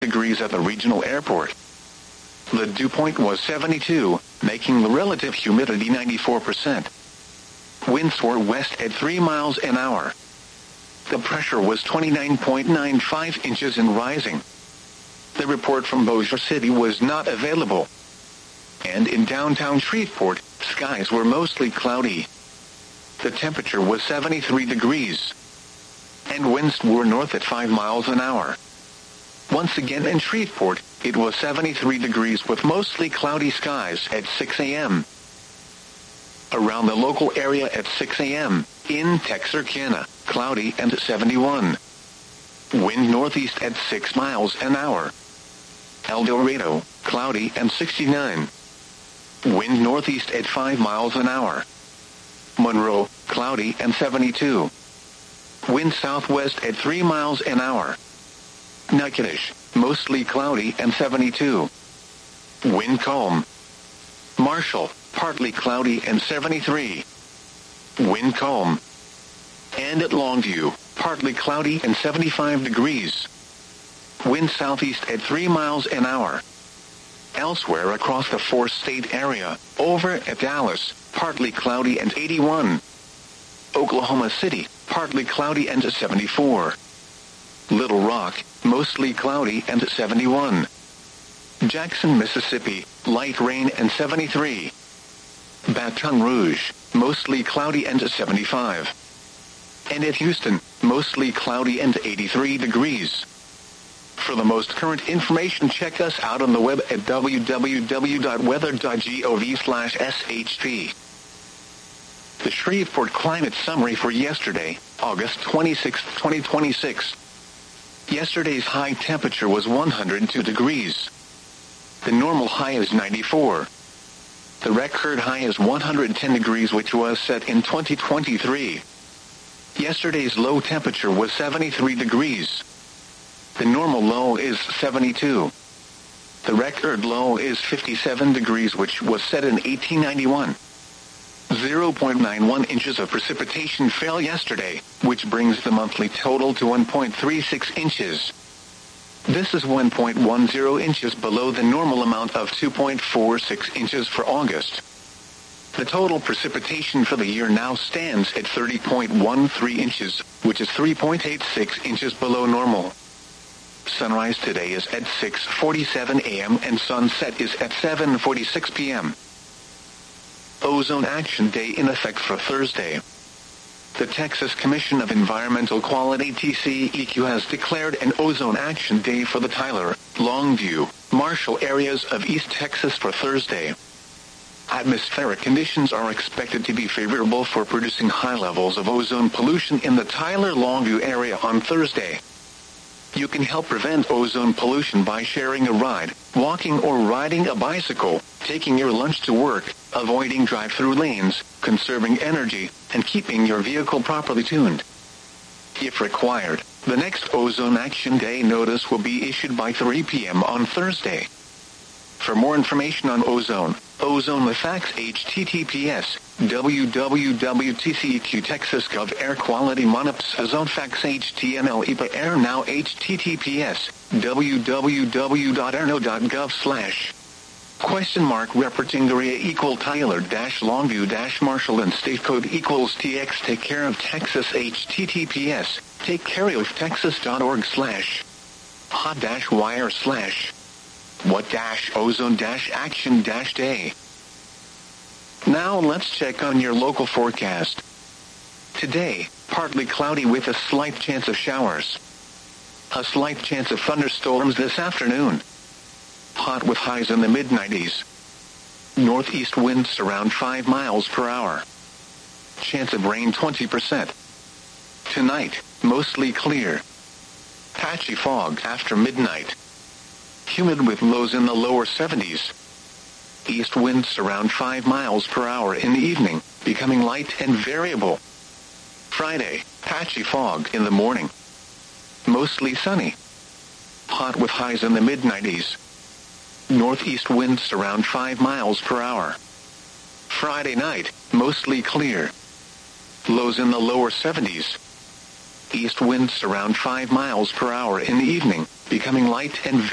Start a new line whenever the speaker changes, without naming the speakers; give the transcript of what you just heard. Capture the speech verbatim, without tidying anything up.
degrees at the regional airport. The dew point was seventy-two, making the relative humidity ninety-four percent. Winds were west at three miles an hour. The pressure was twenty-nine point nine five inches and rising. The report from Bossier City was not available. And in downtown Shreveport, skies were mostly cloudy. The temperature was seventy-three degrees. And winds were north at five miles an hour. Once again in Shreveport, it was seventy-three degrees with mostly cloudy skies at six a.m. Around the local area at six a.m., in Texarkana, cloudy and seventy-one. Wind northeast at six miles an hour. El Dorado, cloudy and sixty-nine. Wind northeast at five miles an hour. Monroe, cloudy and seventy-two. Wind southwest at three miles an hour. Natchitoches, mostly cloudy and seventy-two. Wind calm. Marshall, partly cloudy and seventy-three. Wind calm. And at Longview, partly cloudy and seventy-five degrees. Wind southeast at three miles an hour. Elsewhere across the four-state area, over at Dallas, partly cloudy and eighty-one. Oklahoma City, partly cloudy and seventy-four. Little Rock, mostly cloudy and seventy-one. Jackson, Mississippi, light rain and seventy-three. Baton Rouge, mostly cloudy and seventy-five. And at Houston, mostly cloudy and eighty-three degrees. For the most current information, check us out on the web at w w w dot weather dot gov slash s h p. The Shreveport Climate Summary for yesterday, August twenty-sixth, twenty twenty-six. Yesterday's high temperature was one hundred two degrees. The normal high is ninety-four. The record high is one hundred ten degrees, which was set in twenty twenty-three. Yesterday's low temperature was seventy-three degrees. The normal low is seventy-two. The record low is fifty-seven degrees, which was set in eighteen ninety-one. zero point nine one inches of precipitation fell yesterday, which brings the monthly total to one point three six inches. This is one point one zero inches below the normal amount of two point four six inches for August. The total precipitation for the year now stands at thirty point one three inches, which is three point eight six inches below normal. Sunrise today is at six forty-seven a.m. and sunset is at seven forty-six p.m. Ozone Action Day in effect for Thursday. The Texas Commission of Environmental Quality T C E Q has declared an Ozone Action Day for the Tyler, Longview, Marshall areas of East Texas for Thursday. Atmospheric conditions are expected to be favorable for producing high levels of ozone pollution in the Tyler-Longview area on Thursday. You can help prevent ozone pollution by sharing a ride, walking or riding a bicycle, taking your lunch to work, avoiding drive-through lanes, conserving energy, and keeping your vehicle properly tuned. If required, the next Ozone Action Day notice will be issued by three p.m. on Thursday. For more information on ozone, ozone the facts, H T T P S, w w w dot t c e q texas dot gov air quality monops ozone facts H T M L E P A air now H T T P S, w w w dot airno dot gov slash. Question mark Repertingaria equal Tyler dash Longview dash Marshall and state code equals T X take care of Texas H T T P S, take care of Texas dot org slash. Hot dash wire slash. What dash ozone dash action dash day. Now let's check on your local forecast. Today, partly cloudy with a slight chance of showers. A slight chance of thunderstorms this afternoon. Hot with highs in the mid nineties. Northeast winds around five miles per hour. Chance of rain twenty percent. Tonight, mostly clear. Patchy fog after midnight. Humid with lows in the lower seventies. East winds around five miles per hour in the evening, becoming light and variable. Friday, patchy fog in the morning. Mostly sunny. Hot with highs in the mid nineties. Northeast winds around five miles per hour. Friday night, mostly clear. Lows in the lower seventies. East winds around five miles per hour in the evening, becoming light and